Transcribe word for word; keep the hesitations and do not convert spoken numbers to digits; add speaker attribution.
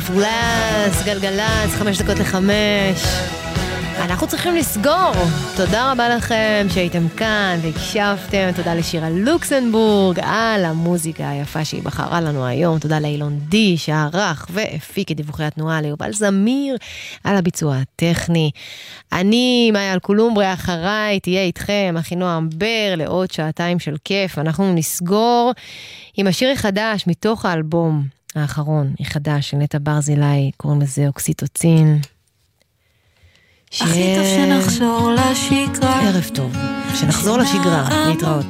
Speaker 1: גלגלס, גלגלס, חמש דקות לחמש. אנחנו צריכים לסגור. תודה רבה לכם שהייתם כאן והקשבתם. תודה לשירה לוקסנבורג על המוזיקה היפה שהיא בחרה לנו היום. תודה לאילון די שערך והפיק את דיווחי התנועה, ליובל זמיר על הביצוע הטכני. אני, מאיה אלקולומברי, אחריי תהיה איתכם אחינועם בר לעוד שעתיים של כיף. אנחנו נסגור עם השיר החדש מתוך האלבום האחרון, החדש של נטע ברזילי, קוראים לזה אוקסיטוצין.
Speaker 2: הכי טוב שנחזור לשגרה.
Speaker 1: ערב טוב, שנחזור לשגרה, להתראות.